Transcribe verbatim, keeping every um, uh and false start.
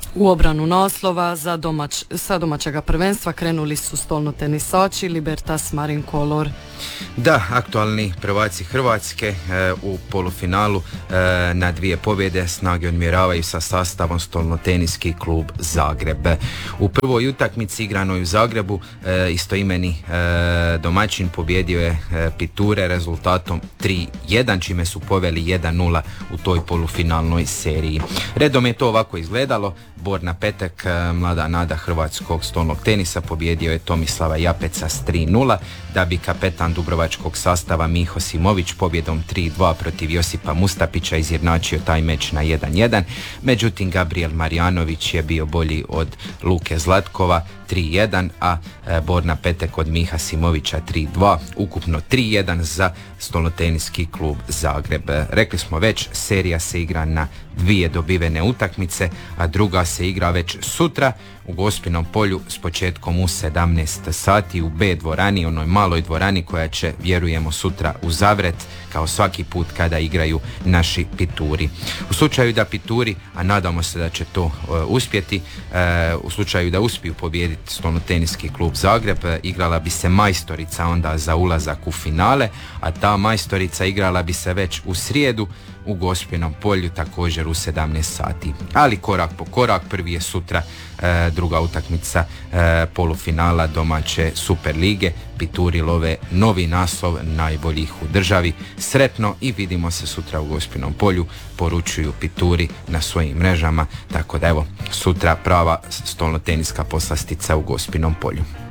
U obranu naslova za domać, sa domaćega prvenstva krenuli su stolnotenisači Libertas Marine Color. Da, aktualni prvaci Hrvatske e, u polufinalu e, na dvije pobjede snage odmjeravaju sa sastavom Stolnoteniski klub Zagreb. U prvoj utakmici igranoj u Zagrebu e, istoimeni e, domaćin pobjedio je e, Piture rezultatom tri jedan, čime su poveli jedan nula u toj polufinalnoj seriji. Redom je to ovako izgledalo. Borna Petek, mlada nada hrvatskog stolnog tenisa, pobjedio je Tomislava Japeca s tri nula, da bi kapetan dubrovačkog sastava Miho Simović pobjedom tri dva protiv Josipa Mustapića izjednačio taj meč na jedan jedan. Međutim, Gabriel Marjanović je bio bolji od Luke Zlatkova tri jedan, a Borna Petek od Miha Simovića tri dva, ukupno tri jedan za stolnoteniski klub Zagreb. Rekli smo već, serija se igra na dvije dobivene utakmice, a druga se igra već sutra u Gospinom polju s početkom u sedamnaest sati u B dvorani, onoj maloj dvorani koja će, vjerujemo, sutra u Zavret, kao svaki put kada igraju naši Pituri. U slučaju da Pituri, a nadamo se da će to uh, uspjeti, uh, u slučaju da uspiju pobijediti stolnoteniski klub Zagreb, uh, igrala bi se majstorica onda za ulazak u finale, a ta majstorica igrala bi se već u srijedu u Gospinom polju, također u sedamnaest sati. Ali korak po korak, prvi je sutra e, druga utakmica e, polufinala domaće Super lige. Pituri love novi naslov najboljih u državi. Sretno i vidimo se sutra u Gospinom polju, poručuju Pituri na svojim mrežama, tako da evo, sutra prava stolnoteniska poslastica u Gospinom polju.